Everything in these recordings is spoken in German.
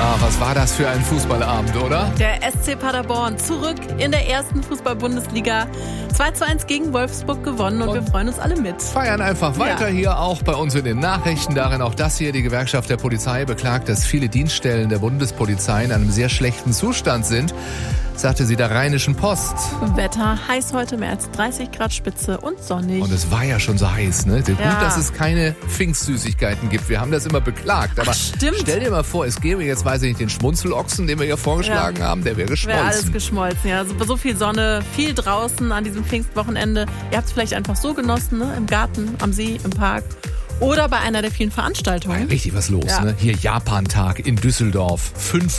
was war das für ein Fußballabend, oder? Der SC Paderborn zurück in der ersten Fußball-Bundesliga. 2:1 gegen Wolfsburg gewonnen und wir freuen uns alle mit. Feiern einfach weiter hier auch bei uns in den Nachrichten. Darin auch das hier, die Gewerkschaft der Polizei beklagt, dass viele Dienststellen der Bundespolizei in einem sehr schlechten Zustand sind, sagte sie der Rheinischen Post. Wetter heiß heute, mehr als 30 Grad Spitze und sonnig. Und es war ja schon so heiß, ne? Gut, dass es keine Pfingstsüßigkeiten gibt. Wir haben das immer beklagt. Aber stimmt. Stell dir mal vor, es gäbe jetzt, weiß ich nicht, den Schmunzelochsen, den wir hier vorgeschlagen haben, der wäre geschmolzen. Wäre alles geschmolzen, ja. So viel Sonne, viel draußen an diesem Pfingstwochenende. Ihr habt es vielleicht einfach so genossen, ne? Im Garten, am See, im Park. Oder bei einer der vielen Veranstaltungen. Ja, richtig was los, ne? Hier Japan-Tag in Düsseldorf.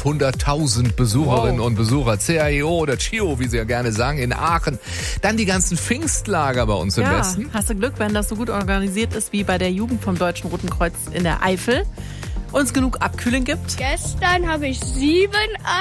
500.000 Besucherinnen und Besucher. CAIO oder CHIO, wie sie ja gerne sagen, in Aachen. Dann die ganzen Pfingstlager bei uns im Westen. Hast du Glück, wenn das so gut organisiert ist wie bei der Jugend vom Deutschen Roten Kreuz in der Eifel. Uns genug Abkühlen gibt. Gestern habe ich 7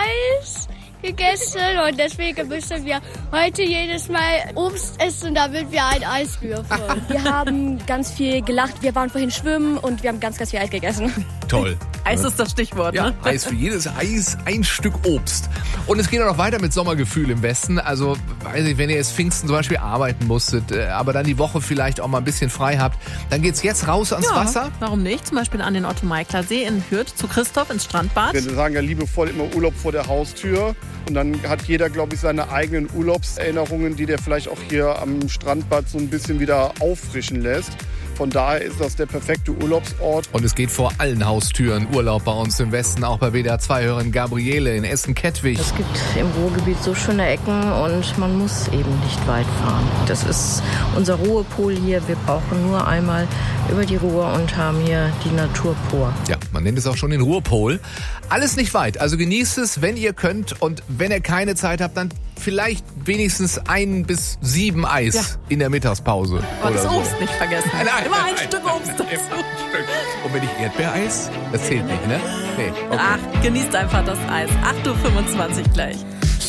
Eis gegessen und deswegen müssen wir heute jedes Mal Obst essen, damit wir ein Eis würfeln. Wir haben ganz viel gelacht, wir waren vorhin schwimmen und wir haben ganz, ganz viel Eis gegessen. Toll. Eis ist das Stichwort, ja, ne? Eis für jedes Eis, ein Stück Obst. Und es geht auch noch weiter mit Sommergefühl im Westen. Also, weiß ich, wenn ihr jetzt Pfingsten zum Beispiel arbeiten musstet, aber dann die Woche vielleicht auch mal ein bisschen frei habt, dann geht's jetzt raus ans Wasser. Warum nicht? Zum Beispiel an den Otto-Meikler-See in Hürth zu Christoph ins Strandbad. Wir sagen ja liebevoll immer Urlaub vor der Haustür. Und dann hat jeder, glaube ich, seine eigenen Urlaubserinnerungen, die der vielleicht auch hier am Strandbad so ein bisschen wieder auffrischen lässt. Von daher ist das der perfekte Urlaubsort. Und es geht vor allen Haustüren Urlaub bei uns im Westen, auch bei WDR 2-Hörerin Gabriele in Essen-Kettwig. Es gibt im Ruhrgebiet so schöne Ecken und man muss eben nicht weit fahren. Das ist unser Ruhepol hier. Wir brauchen nur einmal über die Ruhr und haben hier die Natur pur. Ja, man nennt es auch schon den Ruhrpol. Alles nicht weit, also genießt es, wenn ihr könnt. Und wenn ihr keine Zeit habt, dann vielleicht wenigstens 1 bis 7 Eis in der Mittagspause. Und das Obst nicht vergessen. Immer ein Stück Obst dazu. Und wenn nicht Erdbeereis? Das zählt nicht, ne? Nee. Okay. Ach, genießt einfach das Eis. 8:25 Uhr gleich.